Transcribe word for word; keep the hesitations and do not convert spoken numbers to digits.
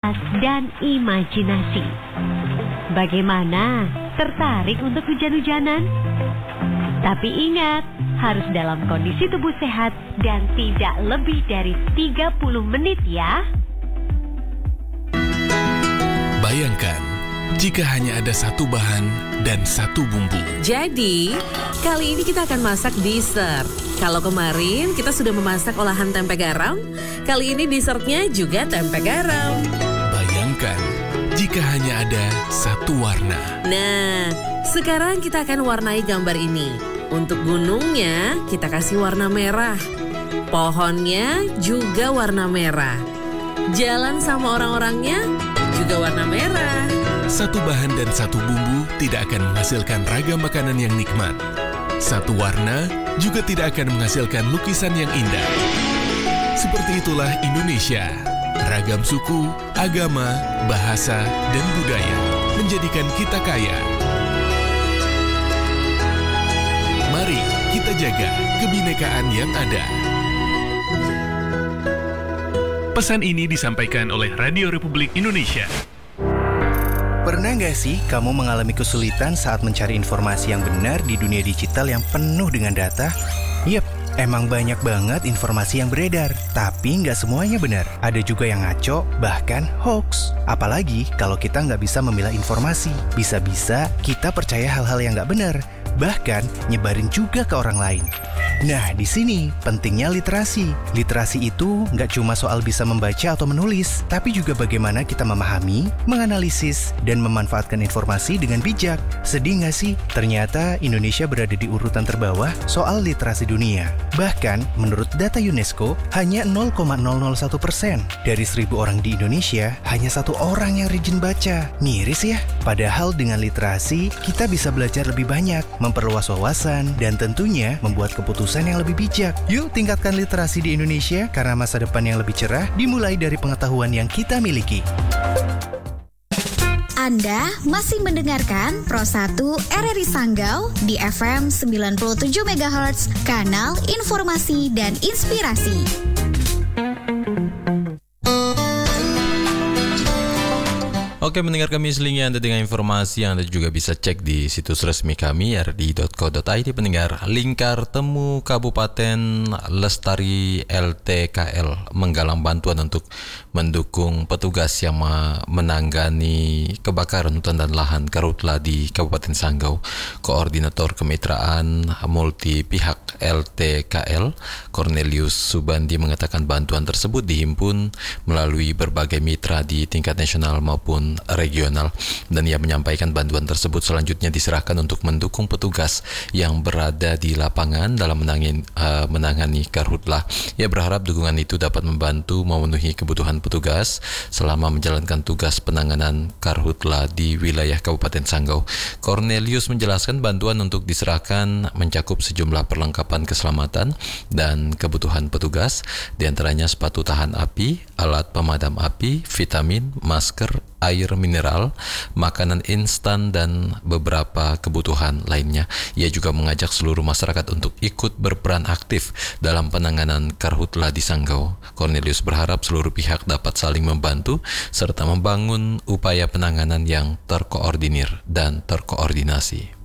kreativitas dan imajinasi. Bagaimana? Tertarik untuk hujan-hujanan? Tapi ingat, harus dalam kondisi tubuh sehat dan tidak lebih dari tiga puluh menit ya. Bayangkan, jika hanya ada satu bahan dan satu bumbu. Jadi, kali ini kita akan masak dessert. Kalau kemarin kita sudah memasak olahan tempe garam, kali ini dessertnya juga tempe garam. Bayangkan, jika hanya ada satu warna. Nah, sekarang kita akan warnai gambar ini. Untuk gunungnya, kita kasih warna merah. Pohonnya juga warna merah. Jalan sama orang-orangnya juga warna merah. Satu bahan dan satu bumbu tidak akan menghasilkan ragam makanan yang nikmat. Satu warna juga tidak akan menghasilkan lukisan yang indah. Seperti itulah Indonesia. Ragam suku, agama, bahasa, dan budaya menjadikan kita kaya. Mari kita jaga kebinekaan yang ada. Pesan ini disampaikan oleh Radio Republik Indonesia. Pernah nggak sih kamu mengalami kesulitan saat mencari informasi yang benar di dunia digital yang penuh dengan data? Yep, emang banyak banget informasi yang beredar, tapi nggak semuanya benar. Ada juga yang ngaco, bahkan hoax. Apalagi kalau kita nggak bisa memilah informasi. Bisa-bisa kita percaya hal-hal yang nggak benar, bahkan nyebarin juga ke orang lain. Nah, di sini pentingnya literasi. Literasi itu nggak cuma soal bisa membaca atau menulis, tapi juga bagaimana kita memahami, menganalisis, dan memanfaatkan informasi dengan bijak. Sedih nggak sih? Ternyata Indonesia berada di urutan terbawah soal literasi dunia. Bahkan, menurut data UNESCO, hanya nol koma nol nol satu persen dari seribu orang di Indonesia, hanya satu orang yang rajin baca. Miris ya? Padahal dengan literasi, kita bisa belajar lebih banyak, memperluas wawasan, dan tentunya membuat keputusan yang lebih bijak. Yuk tingkatkan literasi di Indonesia karena masa depan yang lebih cerah dimulai dari pengetahuan yang kita miliki. Anda masih mendengarkan Pro satu R R I Sanggau di F M sembilan puluh tujuh megahertz, kanal informasi dan inspirasi. Oke, mendengar kami selingi Anda dengan informasi yang Anda juga bisa cek di situs resmi kami r d i dot co dot i d. Pendengar, Lingkar Temu Kabupaten Lestari L T K L menggalang bantuan untuk mendukung petugas yang menangani kebakaran hutan dan lahan karhutla di Kabupaten Sanggau. Koordinator Kemitraan Multi Pihak L T K L, Cornelius Subandi, mengatakan bantuan tersebut dihimpun melalui berbagai mitra di tingkat nasional maupun regional, dan ia menyampaikan bantuan tersebut selanjutnya diserahkan untuk mendukung petugas yang berada di lapangan dalam menangin, uh, menangani karhutla. Ia berharap dukungan itu dapat membantu memenuhi kebutuhan petugas selama menjalankan tugas penanganan karhutla di wilayah Kabupaten Sanggau. Cornelius menjelaskan bantuan untuk diserahkan mencakup sejumlah perlengkapan keselamatan dan kebutuhan petugas, diantaranya sepatu tahan api, alat pemadam api, vitamin, masker, air mineral, makanan instan, dan beberapa kebutuhan lainnya. Ia juga mengajak seluruh masyarakat untuk ikut berperan aktif dalam penanganan karhutla di Sanggau. Cornelius berharap seluruh pihak dapat saling membantu serta membangun upaya penanganan yang terkoordinir dan terkoordinasi.